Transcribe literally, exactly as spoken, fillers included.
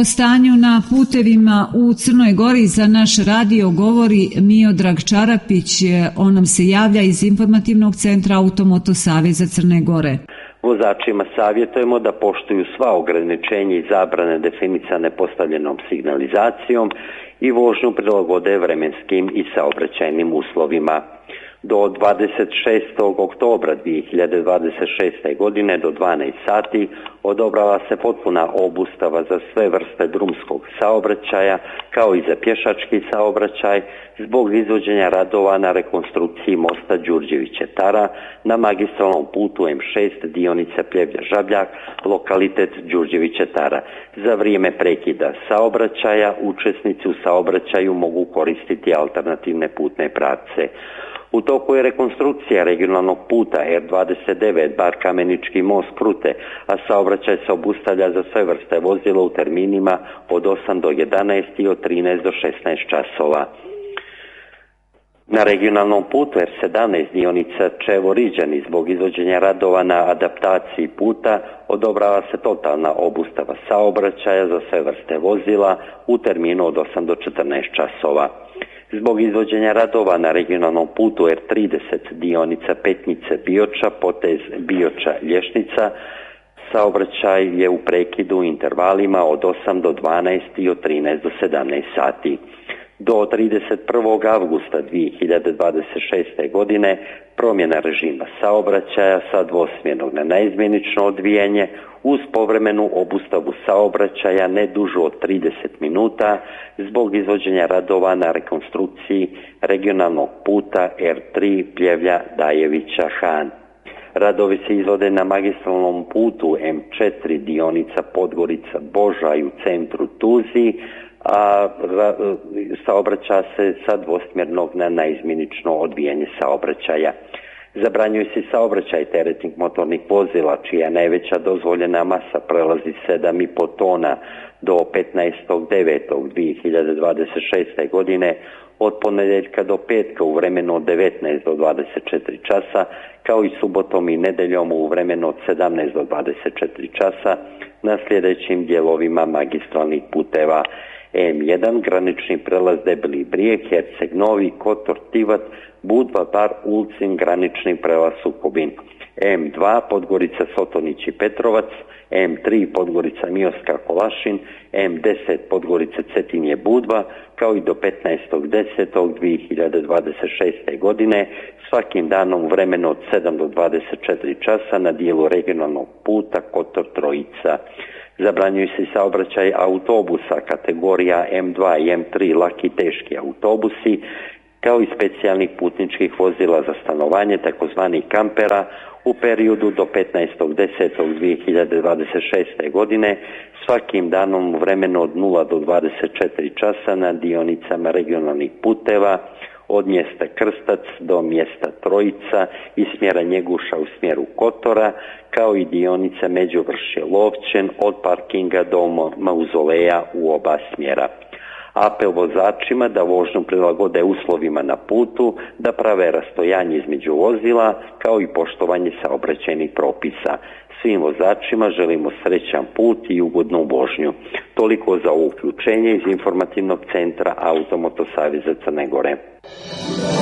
O stanju na putevima u Crnoj Gori za naš radio govori Miodrag Čarapić. On nam se javlja iz informativnog centra Automoto Saveza Crne Gore. Vozačima savjetujemo da poštuju sva ograničenja i zabrane definisane postavljenom signalizacijom i vožnju prilagode vremenskim i saobraćajnim uslovima. Do dvadeset šestog oktobra dvije hiljade dvadeset šeste. godine do dvanaest sati odobrava se potpuna obustava za sve vrste drumskog saobraćaja kao i za pješački saobraćaj zbog izvođenja radova na rekonstrukciji mosta Đurđević-Tara na magistralnom putu M šest dionica Pljevlja-Žabljak, lokalitet Đurđević-Tara. Za vrijeme prekida saobraćaja učesnici u saobraćaju mogu koristiti alternativne putne pravce. U toku je rekonstrukcija regionalnog puta R dvadeset devet Bar Kamenički most Krute, a saobraćaj se obustavlja za sve vrste vozila u terminima od osam do jedanaest i od trinaest do šesnaest časova. Na regionalnom putu R sedamnaest dionica Čevo-Riđani zbog izvođenja radova na adaptaciji puta odobrava se totalna obustava saobraćaja za sve vrste vozila u terminu od osam do četrnaest časova. Zbog izvođenja radova na regionalnom putu R trideset dionica Petnice Bioča, potez Bioča Lješnica, saobraćaj je u prekidu u intervalima od osam do dvanaest i od trinaest do sedamnaest sati. Do trideset prvog avgusta dvije hiljade dvadeset šeste. godine promjena režima saobraćaja sa dvosmjernog na naizmjenično odvijanje uz povremenu obustavu saobraćaja ne dužu od trideset minuta zbog izvođenja radova na rekonstrukciji regionalnog puta R tri Pljevlja-Dajevića-Han. Radovi se izvode na magistralnom putu M četiri dionica Podgorica-Božaj u centru Tuzi, a saobraća se sa dvosmjernog na naizmjenično odvijanje saobraćaja. Zabranjuje se saobraćaj teretnih motornih vozila čija najveća dozvoljena masa prelazi sedam i po tona do petnaestog devetog dvije hiljade dvadeset šeste. godine od ponedjeljka do petka u vremenu od devetnaest do dvadeset četiri časa, kao i subotom i nedeljom u vremenu od sedamnaest do dvadeset četiri časa na sljedećim dijelovima magistralnih puteva: M jedan granični prelaz Debeli Brijeg, Herceg Novi, Kotor, Tivat, Budva, Bar, Ulcin, granični prelaz Sukobin; M dva Podgorica, Sotonić i Petrovac; M tri Podgorica, Mioska, Kolašin; M deset Podgorica, Cetinje, Budva, kao i do petnaestog desetog dvije hiljade dvadeset šeste. godine svakim danom u vremenu od sedam do dvadeset četiri časa na dijelu regionalnog puta Kotor Trojica. Zabranjuju se saobraćaj autobusa kategorija M dva i M tri laki teški autobusi, kao i specijalnih putničkih vozila za stanovanje takozvanih kampera u periodu do petnaestog desetog dvije hiljade dvadeset šeste. godine svakim danom u vremenu od nula do dvadeset četiri časa na dionicama regionalnih puteva od mjesta Krstac do mjesta Trojica i smjera Njeguša u smjeru Kotora, kao i dionice Međuvršje Lovćen od parkinga do Mauzoleja u oba smjera. Apel vozačima da vožnju prilagode uslovima na putu, da prave rastojanje između vozila, kao i poštovanje saobraćajnih propisa. Svim vozačima želimo srećan put i ugodnu vožnju. Toliko za uključenje iz informativnog centra Automoto Saveza Crne Gore.